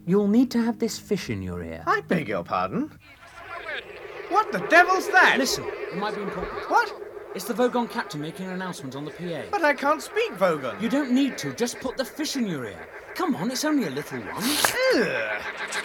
You'll need to have this fish in your ear. I beg your pardon? What the devil's that? Listen, it might be important. What? It's the Vogon captain making an announcement on the PA. But I can't speak Vogon. You don't need to. Just put the fish in your ear. Come on, it's only a little one. Ugh.